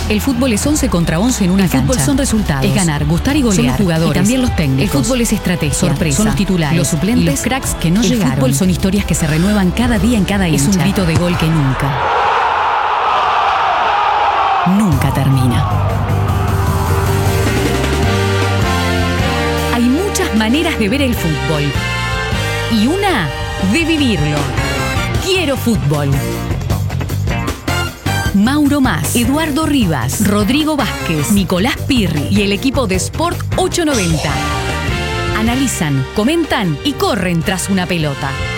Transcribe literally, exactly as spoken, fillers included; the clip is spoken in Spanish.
El fútbol es once contra once en una El cancha. fútbol son resultados. Es ganar, gustar y golear. Son los jugadores. Y también los técnicos. El fútbol es estrategia. Sorpresa. Son los titulares. Los suplentes. Y los cracks que no El llegaron. fútbol son historias que se renuevan cada día en cada hincha. Es un grito de gol que nunca, nunca termina. Hay muchas maneras de ver el fútbol. Y una de vivirlo. Quiero fútbol. Mauro Mas, Eduardo Rivas, Rodrigo Vázquez, Nicolás Pirri y el equipo de Sport ochocientos noventa analizan, comentan y corren tras una pelota.